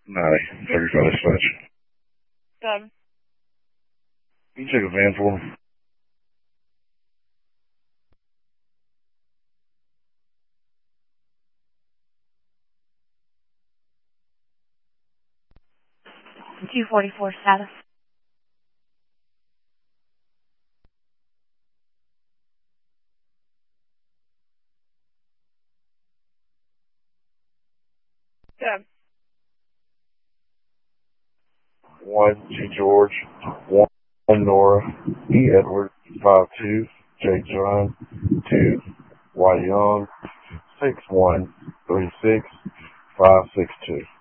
90. 35 dispatch. Done. Can you check a van for me? $244 status. Done. 1 G George, 1 Nora, E Edward, 52, J John, 2 Y Young, 6136 562.